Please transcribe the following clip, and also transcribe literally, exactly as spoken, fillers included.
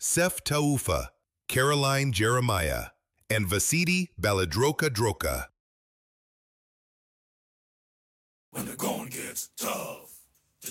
Sef Taufa, Caroline Jeremiah, and Vasidi Baladroka Droka. When the going gets tough.